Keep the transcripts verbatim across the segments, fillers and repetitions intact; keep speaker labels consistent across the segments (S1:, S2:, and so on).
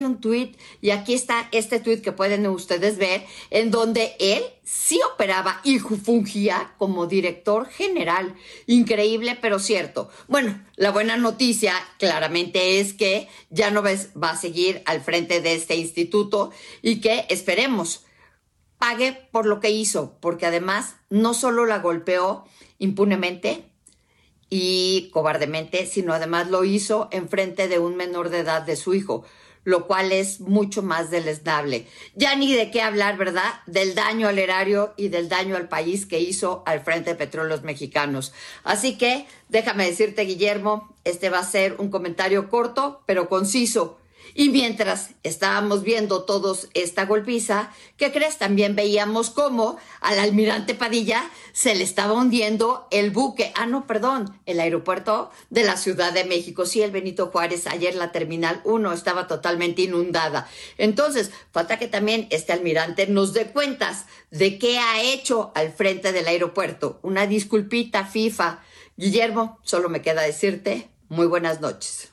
S1: un tuit, y aquí está este tuit que pueden ustedes ver, en donde él sí operaba y fungía como director general. Increíble, pero cierto. Bueno, la buena noticia claramente es que ya no va a seguir al frente de este instituto y que esperemos pague por lo que hizo, porque además no solo la golpeó impunemente y cobardemente, sino además lo hizo en frente de un menor de edad de su hijo, lo cual es mucho más deleznable. Ya ni de qué hablar, ¿verdad? Del daño al erario y del daño al país que hizo al Frente de Petróleos Mexicanos. Así que, déjame decirte, Guillermo, este va a ser un comentario corto, pero conciso. Y mientras estábamos viendo todos esta golpiza, ¿qué crees? También veíamos cómo al almirante Padilla se le estaba hundiendo el buque, ah no, perdón, el aeropuerto de la Ciudad de México. Sí, el Benito Juárez, ayer la Terminal uno estaba totalmente inundada. Entonces, falta que también este almirante nos dé cuentas de qué ha hecho al frente del aeropuerto. Una disculpita, FIFA. Guillermo, solo me queda decirte muy buenas noches.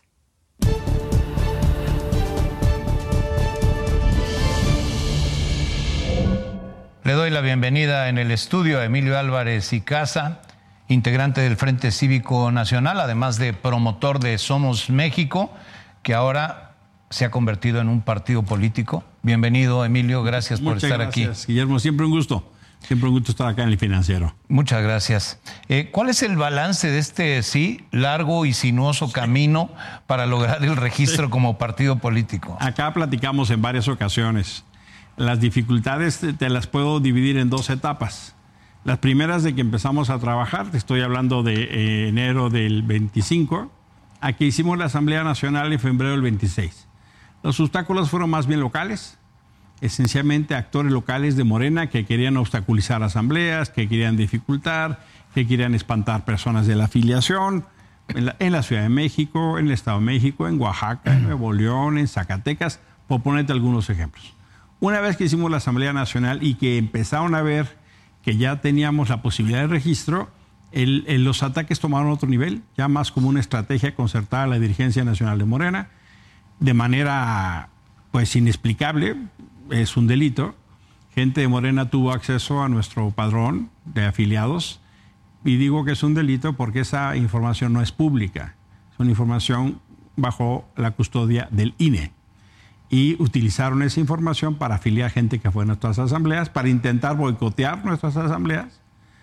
S2: Le doy la bienvenida en el estudio a Emilio Álvarez y Casa, integrante del Frente Cívico Nacional, además de promotor de Somos México, que ahora se ha convertido en un partido político. Bienvenido, Emilio, gracias por
S3: Muchas
S2: estar
S3: gracias,
S2: aquí.
S3: Guillermo, siempre un gusto. Siempre un gusto estar acá en El Financiero.
S2: Muchas gracias. Eh, ¿Cuál es el balance de este, sí, largo y sinuoso camino para lograr el registro sí. como partido político?
S3: Acá platicamos en varias ocasiones. Las dificultades te, te las puedo dividir en dos etapas. Las primeras de que empezamos a trabajar, te estoy hablando de eh, enero del veinticinco, a que hicimos la Asamblea Nacional en febrero del veintiséis. Los obstáculos fueron más bien locales, esencialmente actores locales de Morena que querían obstaculizar asambleas, que querían dificultar, que querían espantar personas de la afiliación, en la, en la Ciudad de México, en el Estado de México, en Oaxaca, en Nuevo León, en Zacatecas, por ponerte algunos ejemplos. Una vez que hicimos la Asamblea Nacional y que empezaron a ver que ya teníamos la posibilidad de registro, el, el, los ataques tomaron otro nivel, ya más como una estrategia concertada de la dirigencia nacional de Morena, de manera pues inexplicable, es un delito. Gente de Morena tuvo acceso a nuestro padrón de afiliados y digo que es un delito porque esa información no es pública, es una información bajo la custodia del I N E. Y utilizaron esa información para afiliar gente que fue a nuestras asambleas, para intentar boicotear nuestras asambleas.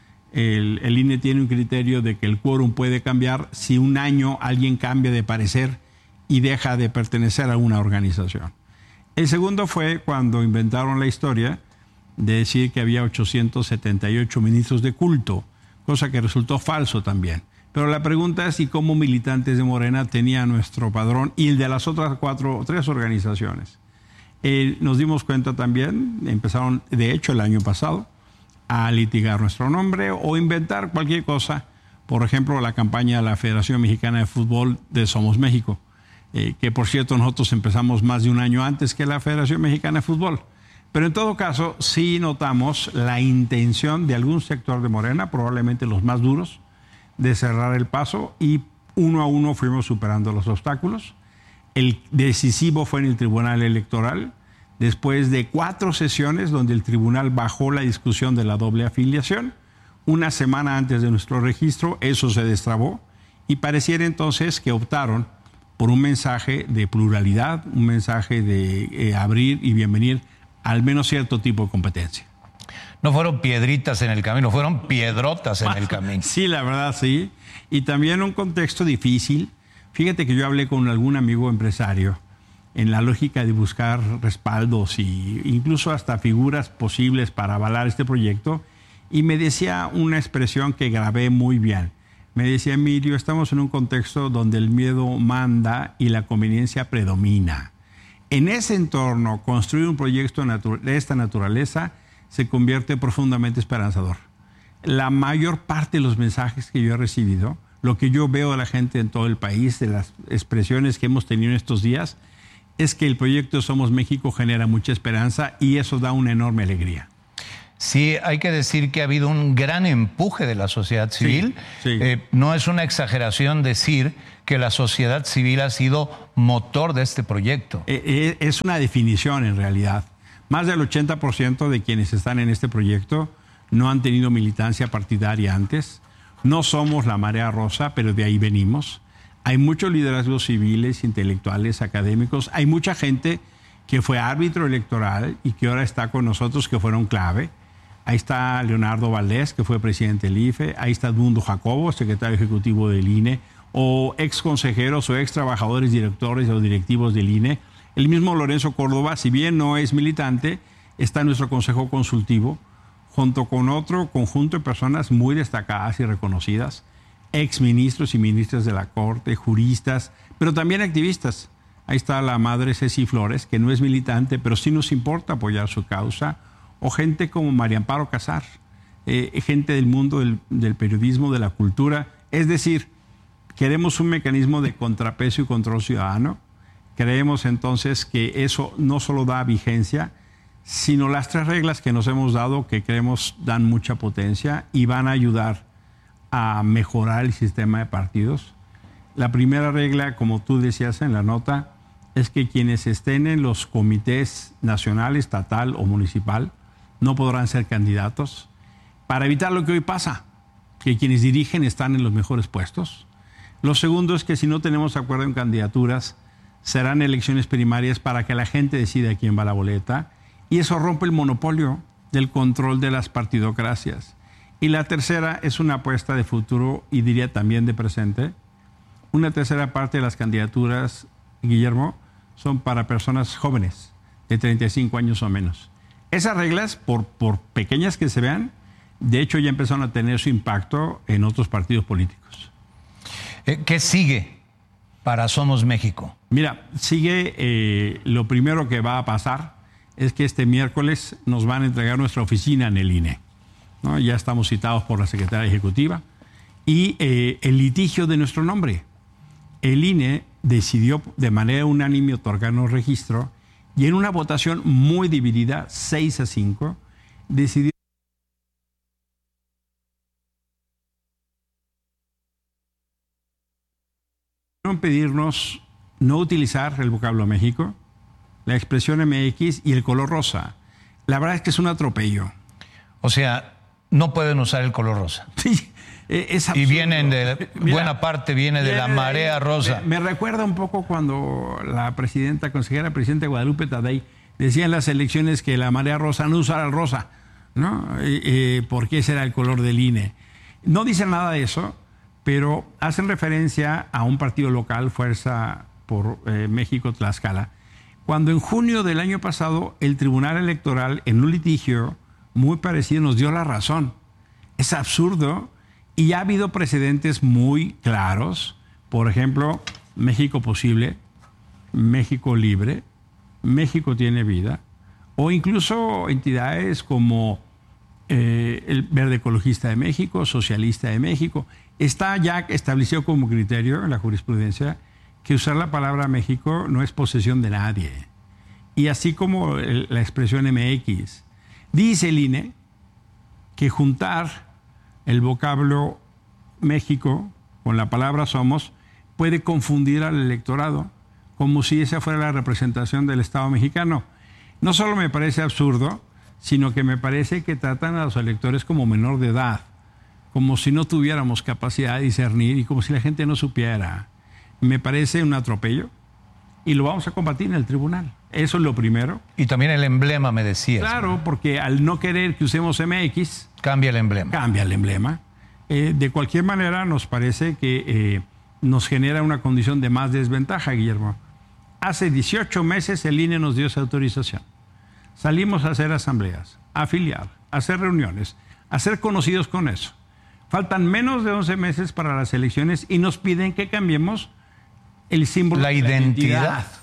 S3: El, el I N E tiene un criterio de que el quórum puede cambiar si un año alguien cambia de parecer y deja de pertenecer a una organización. El segundo fue cuando inventaron la historia de decir que había ochocientos setenta y ocho ministros de culto, cosa que resultó falso también. Pero la pregunta es si como militantes de Morena tenía nuestro padrón y el de las otras cuatro o tres organizaciones. Eh, nos dimos cuenta también, empezaron de hecho el año pasado, a litigar nuestro nombre o inventar cualquier cosa. Por ejemplo, la campaña de la Federación Mexicana de Fútbol de Somos México, eh, que por cierto nosotros empezamos más de un año antes que la Federación Mexicana de Fútbol. Pero en todo caso, sí notamos la intención de algún sector de Morena, probablemente los más duros, de cerrar el paso y uno a uno fuimos superando los obstáculos. El decisivo fue en el Tribunal Electoral, después de cuatro sesiones donde el tribunal bajó la discusión de la doble afiliación. Una semana antes de nuestro registro, eso se destrabó y pareciera entonces que optaron por un mensaje de pluralidad, un mensaje de eh, abrir y bienvenir al menos cierto tipo de competencia.
S2: No fueron piedritas en el camino, fueron piedrotas en el camino.
S3: Sí, la verdad, sí. Y también un contexto difícil. Fíjate que yo hablé con algún amigo empresario en la lógica de buscar respaldos e incluso hasta figuras posibles para avalar este proyecto. Y me decía una expresión que grabé muy bien. Me decía, Emilio, estamos en un contexto donde el miedo manda y la conveniencia predomina. En ese entorno, construir un proyecto de esta naturaleza se convierte profundamente esperanzador. La mayor parte de los mensajes que yo he recibido, lo que yo veo de la gente en todo el país, de las expresiones que hemos tenido en estos días, es que el proyecto Somos México genera mucha esperanza y eso da una enorme alegría.
S2: sí hay que decir que ha habido un gran empuje de la sociedad civil.
S3: Sí, sí.
S2: Eh, no es una exageración decir que la sociedad civil ha sido motor de este proyecto.
S3: Eh, es una definición en realidad. Más del ochenta por ciento de quienes están en este proyecto no han tenido militancia partidaria antes. No somos la marea rosa, pero de ahí venimos. Hay muchos liderazgos civiles, intelectuales, académicos. Hay mucha gente que fue árbitro electoral y que ahora está con nosotros, que fueron clave. Ahí está Leonardo Valdés, que fue presidente del I F E. Ahí está Edmundo Jacobo, secretario ejecutivo del I N E. O ex consejeros o ex trabajadores, directores o directivos del I N E. El mismo Lorenzo Córdoba, si bien no es militante, está en nuestro consejo consultivo, junto con otro conjunto de personas muy destacadas y reconocidas, ex ministros y ministras de la Corte, juristas, pero también activistas. Ahí está la madre Ceci Flores, que no es militante, pero sí nos importa apoyar su causa, o gente como María Amparo Casar, eh, gente del mundo del, del periodismo, de la cultura. Es decir, queremos un mecanismo de contrapeso y control ciudadano. Creemos entonces que eso no solo da vigencia, sino las tres reglas que nos hemos dado, que creemos dan mucha potencia y van a ayudar a mejorar el sistema de partidos. La primera regla, como tú decías en la nota, es que quienes estén en los comités nacional, estatal o municipal no podrán ser candidatos, para evitar lo que hoy pasa, que quienes dirigen están en los mejores puestos. Lo segundo es que si no tenemos acuerdo en candidaturas, serán elecciones primarias para que la gente decida quién va a la boleta, y eso rompe el monopolio del control de las partidocracias. Y la tercera es una apuesta de futuro y diría también de presente. Una tercera parte de las candidaturas, Guillermo, son para personas jóvenes de treinta y cinco años o menos. Esas reglas, por, por pequeñas que se vean, de hecho ya empezaron a tener su impacto en otros partidos políticos.
S2: ¿Qué sigue para Somos México?
S3: Mira, sigue eh, lo primero que va a pasar es que este miércoles nos van a entregar nuestra oficina en el I N E, ¿no? Ya estamos citados por la secretaria ejecutiva y eh, el litigio de nuestro nombre. El I N E decidió de manera unánime otorgarnos registro y en una votación muy dividida, seis a cinco, decidió pedirnos no utilizar el vocablo México, la expresión M X y el color rosa. La verdad es que es un atropello.
S2: O sea, no pueden usar el color rosa.
S3: Sí, es absurdo.
S2: Y vienen de, Mira, buena parte viene de la marea rosa.
S3: Me, me recuerda un poco cuando la presidenta, consejera presidenta Guadalupe Tadei, decía en las elecciones que la marea rosa no usara el rosa, ¿no? Eh, eh, porque ese era el color del I N E. No dicen nada de eso, pero hacen referencia a un partido local, Fuerza por eh, México Tlaxcala, cuando en junio del año pasado el Tribunal Electoral, en un litigio muy parecido, nos dio la razón. Es absurdo y ha habido precedentes muy claros. Por ejemplo, México Posible, México Libre, México Tiene Vida, o incluso entidades como eh, el Verde Ecologista de México, Socialista de México. Está ya establecido como criterio en la jurisprudencia que usar la palabra México no es posesión de nadie. Y así como el, la expresión M X, dice el I N E que juntar el vocablo México con la palabra somos puede confundir al electorado, como si esa fuera la representación del Estado mexicano. No solo me parece absurdo, sino que me parece que tratan a los electores como menor de edad, como si no tuviéramos capacidad de discernir y como si la gente no supiera. Me parece un atropello y lo vamos a combatir en el tribunal. Eso es lo primero.
S2: Y también el emblema, me decías.
S3: Claro,
S2: ¿no?
S3: Porque al no querer que usemos M X...
S2: Cambia el emblema.
S3: Cambia el emblema. Eh, de cualquier manera, nos parece que eh, nos genera una condición de más desventaja, Guillermo. Hace dieciocho meses el I N E nos dio esa autorización. Salimos a hacer asambleas, a afiliar, a hacer reuniones, a ser conocidos con eso. Faltan menos de once meses para las elecciones y nos piden que cambiemos el símbolo
S2: la
S3: de
S2: identidad.
S3: la identidad.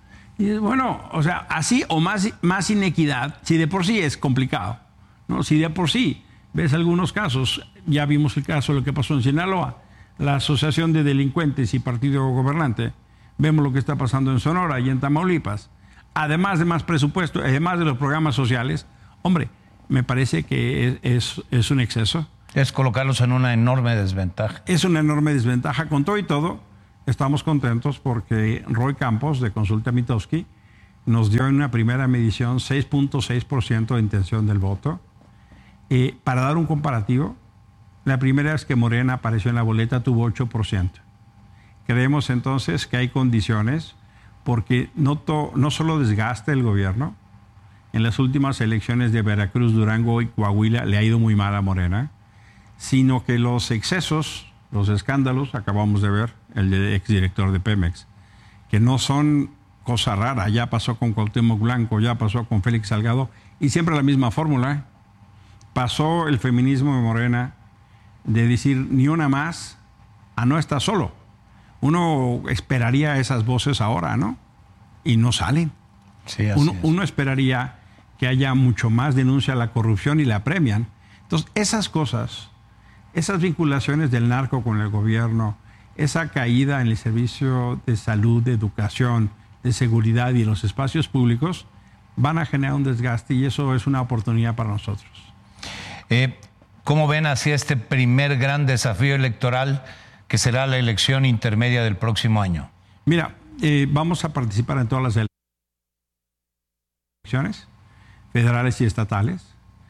S3: Y bueno, o sea, así o más, más inequidad, si de por sí es complicado, ¿no? Si de por sí ves algunos casos, ya vimos el caso de lo que pasó en Sinaloa, la asociación de delincuentes y partido gobernante, vemos lo que está pasando en Sonora y en Tamaulipas, además de más presupuesto, además de los programas sociales, hombre, me parece que es, es, es un exceso.
S2: Es colocarlos en una enorme desventaja.
S3: Es una enorme desventaja. Con todo y todo, estamos contentos porque Roy Campos, de Consulta Mitofsky, nos dio en una primera medición seis punto seis por ciento de intención del voto. Eh, para dar un comparativo, la primera vez que Morena apareció en la boleta tuvo ocho por ciento. Creemos entonces que hay condiciones porque no, to, no solo desgaste el gobierno. En las últimas elecciones de Veracruz, Durango y Coahuila le ha ido muy mal a Morena, sino que los excesos, los escándalos, acabamos de ver, el de exdirector de Pemex, que no son cosa rara, ya pasó con Cuauhtémoc Blanco, ya pasó con Félix Salgado, y siempre la misma fórmula, ¿eh? Pasó el feminismo de Morena de decir ni una más a no estar solo. Uno esperaría esas voces ahora, ¿no? Y no salen.
S2: Sí, así
S3: uno,
S2: es.
S3: uno esperaría que haya mucho más denuncia a la corrupción y la premian. Entonces, esas cosas, esas vinculaciones del narco con el gobierno, esa caída en el servicio de salud, de educación, de seguridad y en los espacios públicos, van a generar un desgaste y eso es una oportunidad para nosotros.
S2: Eh, ¿Cómo ven hacia este primer gran desafío electoral que será la elección intermedia del próximo año?
S3: Mira, eh, vamos a participar en todas las elecciones, federales y estatales.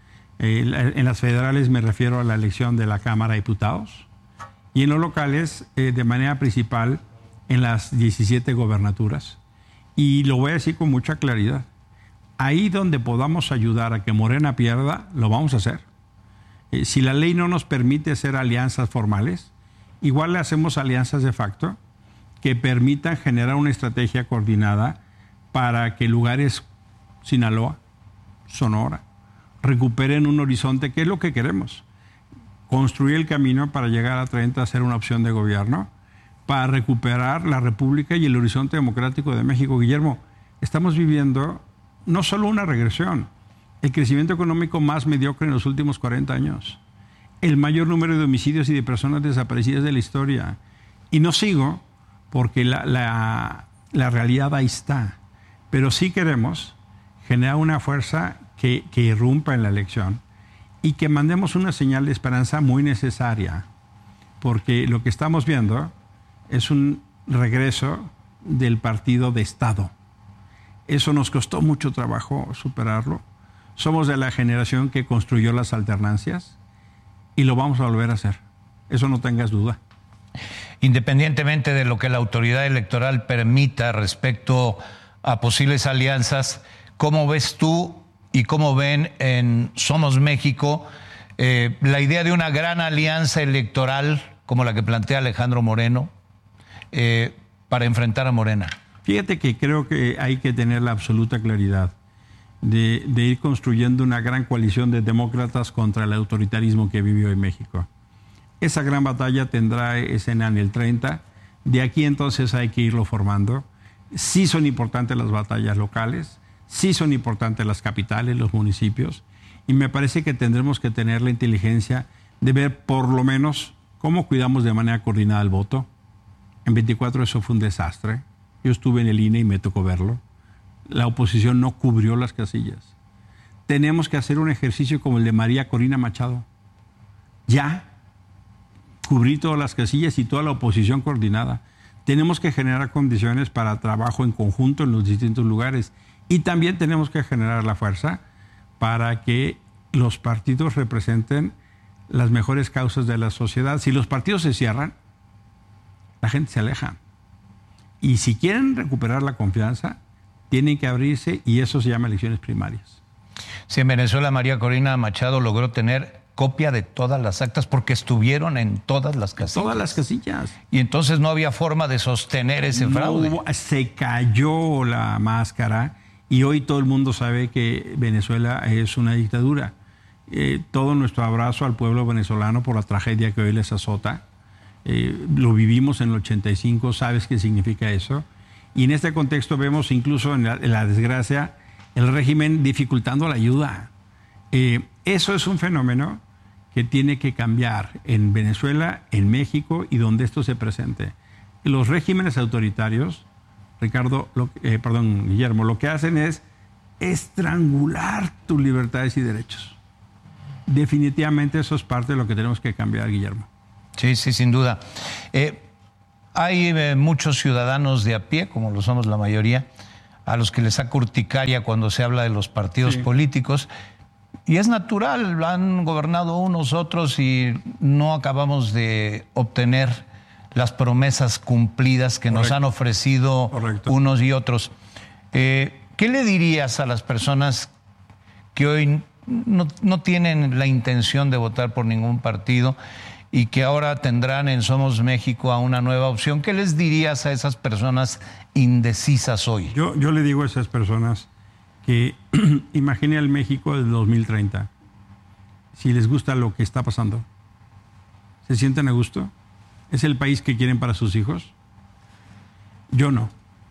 S3: Eh, en las federales me refiero a la elección de la Cámara de Diputados y en los locales, eh, de manera principal, en las diecisiete gobernaturas. Y lo voy a decir con mucha claridad. Ahí donde podamos ayudar a que Morena pierda, lo vamos a hacer. Eh, si la ley no nos permite hacer alianzas formales, igual le hacemos alianzas de facto que permitan generar una estrategia coordinada para que lugares, Sinaloa, Sonora, recuperen un horizonte, que es lo que queremos. Construir el camino para llegar a treinta a ser una opción de gobierno, para recuperar la República y el horizonte democrático de México. Guillermo, estamos viviendo no solo una regresión, el crecimiento económico más mediocre en los últimos cuarenta años, el mayor número de homicidios y de personas desaparecidas de la historia. Y no sigo porque la, la, la realidad ahí está, pero sí queremos generar una fuerza que, que irrumpa en la elección y que mandemos una señal de esperanza muy necesaria, porque lo que estamos viendo es un regreso del partido de Estado. Eso nos costó mucho trabajo superarlo. Somos de la generación que construyó las alternancias y lo vamos a volver a hacer. Eso no tengas duda.
S2: Independientemente de lo que la autoridad electoral permita respecto a posibles alianzas, ¿cómo ves tú y cómo ven en Somos México eh, la idea de una gran alianza electoral como la que plantea Alejandro Moreno eh, para enfrentar a Morena?
S3: Fíjate que creo que hay que tener la absoluta claridad de, de ir construyendo una gran coalición de demócratas contra el autoritarismo que vivió en México. Esa gran batalla tendrá escena en el treinta. De aquí entonces hay que irlo formando. Sí son importantes las batallas locales, sí son importantes las capitales, los municipios, y me parece que tendremos que tener la inteligencia de ver por lo menos cómo cuidamos de manera coordinada el voto. En veinticuatro eso fue un desastre. Yo estuve en el I N E y me tocó verlo. La oposición no cubrió las casillas. Tenemos que hacer un ejercicio como el de María Corina Machado. Ya, cubrir todas las casillas y toda la oposición coordinada. Tenemos que generar condiciones para trabajo en conjunto en los distintos lugares. Y también tenemos que generar la fuerza para que los partidos representen las mejores causas de la sociedad. Si los partidos se cierran, la gente se aleja. Y si quieren recuperar la confianza, tienen que abrirse y eso se llama elecciones primarias.
S2: Sí, en Venezuela María Corina Machado logró tener copia de todas las actas porque estuvieron en todas las casillas.
S3: Todas las casillas.
S2: Y entonces no había forma de sostener ese
S3: no,
S2: fraude.
S3: Se cayó la máscara y hoy todo el mundo sabe que Venezuela es una dictadura. Eh, todo nuestro abrazo al pueblo venezolano por la tragedia que hoy les azota. Eh, lo vivimos en el ochenta y cinco, sabes qué significa eso. Y en este contexto vemos incluso en la, en la desgracia el régimen dificultando la ayuda. Eh, eso es un fenómeno que tiene que cambiar en Venezuela, en México y donde esto se presente. Los regímenes autoritarios, Ricardo, lo, eh, perdón, Guillermo, lo que hacen es estrangular tus libertades y derechos. definitivamente eso es parte de lo que tenemos que cambiar, Guillermo.
S2: Sí, sí, sin duda. Eh, hay eh, muchos ciudadanos de a pie, como lo somos la mayoría, a los que les saca urticaria cuando se habla de los partidos sí. políticos. Y es natural, han gobernado unos, otros y no acabamos de obtener las promesas cumplidas que Correcto. Nos han ofrecido Correcto. Unos y otros. Eh, ¿Qué le dirías a las personas que hoy no, no tienen la intención de votar por ningún partido y que ahora tendrán en Somos México a una nueva opción? ¿Qué les dirías a esas personas indecisas hoy?
S3: Yo, yo le digo a esas personas que imaginen el México del dos mil treinta. Si les gusta lo que está pasando, ¿se sienten a gusto? ¿Es el país que quieren para sus hijos? Yo no.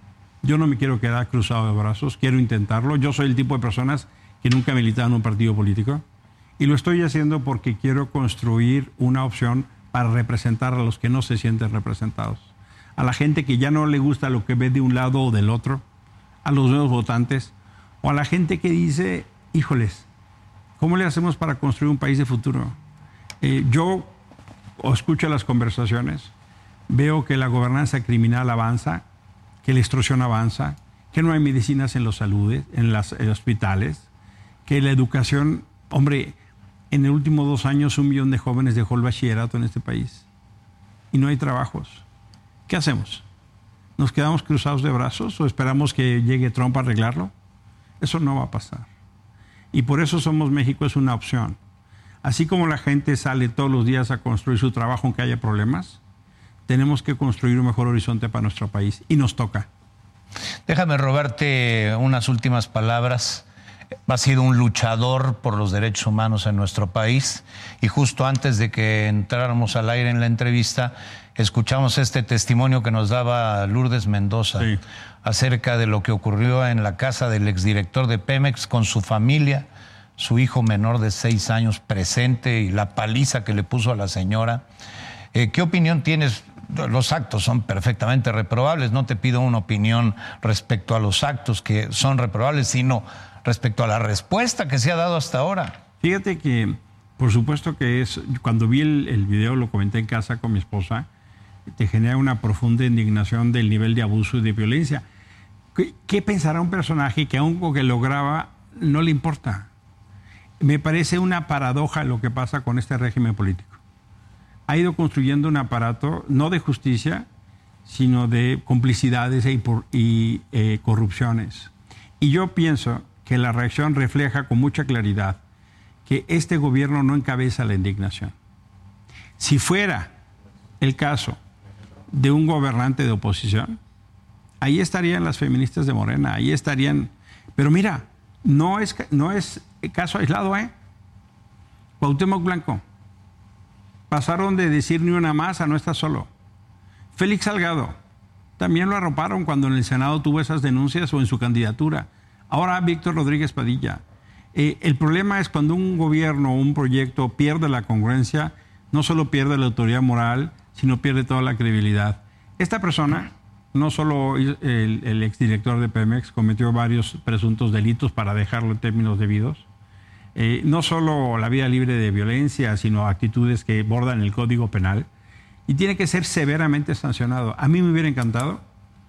S3: Yo no me quiero quedar cruzado de brazos, quiero intentarlo. Yo soy el tipo de personas que nunca he militado en un partido político y lo estoy haciendo porque quiero construir una opción para representar a los que no se sienten representados, a la gente que ya no le gusta lo que ve de un lado o del otro, a los nuevos votantes, o a la gente que dice, híjoles, ¿cómo le hacemos para construir un país de futuro? Eh, yo escucho las conversaciones, veo que la gobernanza criminal avanza, que la extorsión avanza, que no hay medicinas en los saludes, en los hospitales, que la educación, hombre, en el último dos años un millón de jóvenes dejó el bachillerato en este país y no hay trabajos. ¿Qué hacemos? ¿Nos quedamos cruzados de brazos o esperamos que llegue Trump a arreglarlo? Eso no va a pasar. Y por eso Somos México es una opción. Así como la gente sale todos los días a construir su trabajo aunque haya problemas, tenemos que construir un mejor horizonte para nuestro país y nos toca.
S2: Déjame robarte unas últimas palabras. Has sido un luchador por los derechos humanos en nuestro país y justo antes de que entráramos al aire en la entrevista, escuchamos este testimonio que nos daba Lourdes Mendoza sí. acerca de lo que ocurrió en la casa del exdirector de Pemex con su familia, su hijo menor de seis años presente y la paliza que le puso a la señora. Eh, ¿Qué opinión tienes? Los actos son perfectamente reprobables. No te pido una opinión respecto a los actos que son reprobables, sino respecto a la respuesta que se ha dado hasta ahora.
S3: Fíjate que, por supuesto que es, cuando vi el, el video, lo comenté en casa con mi esposa, te genera una profunda indignación del nivel de abuso y de violencia. ¿Qué, qué pensará un personaje que aun con que lo graba no le importa? Me parece una paradoja lo que pasa con este régimen político. Ha ido construyendo un aparato no de justicia, sino de complicidades y, por, y eh, corrupciones. Y yo pienso que la reacción refleja con mucha claridad que este gobierno no encabeza la indignación. Si fuera el caso de un gobernante de oposición, ahí estarían las feministas de Morena, ahí estarían... Pero mira, no es, no es caso aislado, ¿eh? Cuauhtémoc Blanco. Pasaron de decir ni una más a no estar solo. Félix Salgado. También lo arroparon cuando en el Senado tuvo esas denuncias o en su candidatura. Ahora Víctor Rodríguez Padilla. Eh, el problema es cuando un gobierno o un proyecto pierde la congruencia, no solo pierde la autoridad moral, sino pierde toda la credibilidad. Esta persona, no solo el, el exdirector de Pemex, cometió varios presuntos delitos para dejarlo en términos debidos. Eh, no solo la vida libre de violencia, sino actitudes que bordan el Código Penal. Y tiene que ser severamente sancionado. A mí me hubiera encantado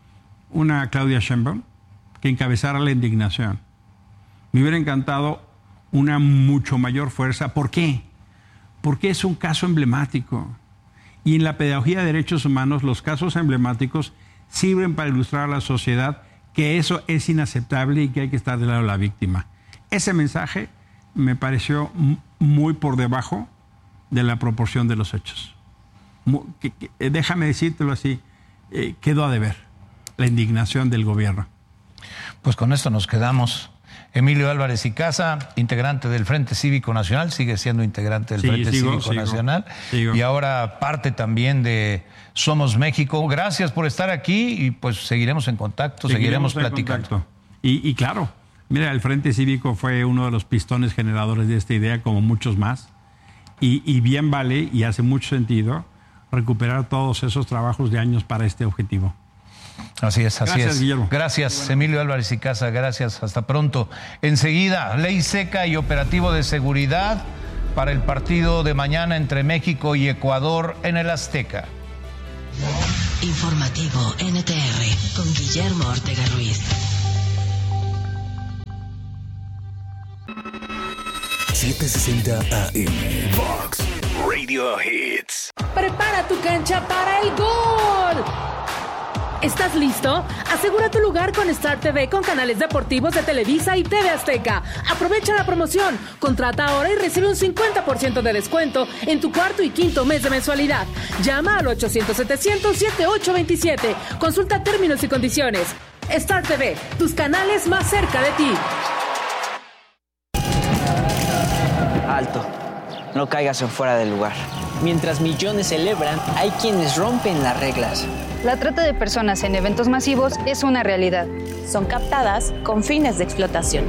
S3: una Claudia Sheinbaum que encabezara la indignación. Me hubiera encantado una mucho mayor fuerza. ¿Por qué? Porque es un caso emblemático. Y en la pedagogía de derechos humanos, los casos emblemáticos sirven para ilustrar a la sociedad que eso es inaceptable y que hay que estar del lado de la víctima. Ese mensaje me pareció muy por debajo de la proporción de los hechos. Que, que, déjame decírtelo así, eh, quedó a deber la indignación del gobierno.
S2: Pues con esto nos quedamos. Emilio Álvarez y Casa, integrante del Frente Cívico Nacional, sigue siendo integrante del sí, Frente sigo, Cívico sigo, Nacional sigo. Y ahora parte también de Somos México. Gracias por estar aquí y pues seguiremos en contacto, seguiremos, seguiremos platicando. Contacto.
S3: Y, y claro, mira, el Frente Cívico fue uno de los pistones generadores de esta idea, como muchos más, y, y bien vale y hace mucho sentido recuperar todos esos trabajos de años para este objetivo.
S2: Así es, así
S3: gracias,
S2: es.
S3: Guillermo.
S2: Gracias, bueno. Emilio Álvarez y Casa, gracias, hasta pronto. Enseguida, ley seca y operativo de seguridad para el partido de mañana entre México y Ecuador en el Azteca.
S4: Informativo N T R con Guillermo Ortega Ruiz.
S5: setecientos sesenta A M Fox Radio Hits.
S6: Prepara tu cancha para el gol. ¿Estás listo? Asegura tu lugar con Star T V con canales deportivos de Televisa y T V Azteca. Aprovecha la promoción. Contrata ahora y recibe un cincuenta por ciento de descuento en tu cuarto y quinto mes de mensualidad. Llama al ochocientos setecientos setenta y ocho veintisiete. Consulta términos y condiciones. Star T V, tus canales más cerca de ti.
S7: Alto. No caigas en fuera del lugar. Mientras millones celebran, hay quienes rompen las reglas.
S8: La trata de personas en eventos masivos es una realidad.
S9: Son captadas con fines de explotación.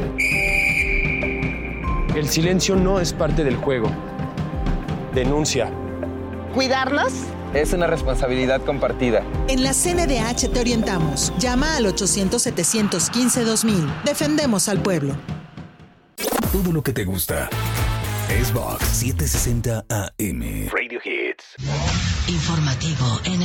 S10: El silencio no es parte del juego. Denuncia.
S9: ¿Cuidarlos?
S11: Es una responsabilidad compartida.
S12: En la C N D H te orientamos. Llama al ochocientos setecientos quince dos mil. Defendemos al pueblo.
S5: Todo lo que te gusta es Vox setecientos sesenta A M Radio Hits.
S4: Informativo N